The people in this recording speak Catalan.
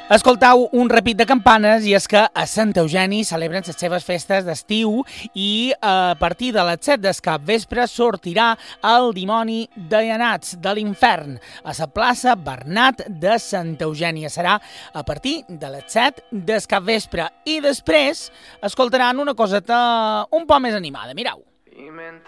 Escoltau un repit de campanes i és que a Sant Eugeni celebren les seves festes d'estiu i a partir de les 7 del capvespre sortirà el dimoni de Llanats de l'infern a la plaça Bernat de Sant Eugeni. Serà a partir de les 7 del capvespre i després escoltaran una coseta un poc més animada. Mireu.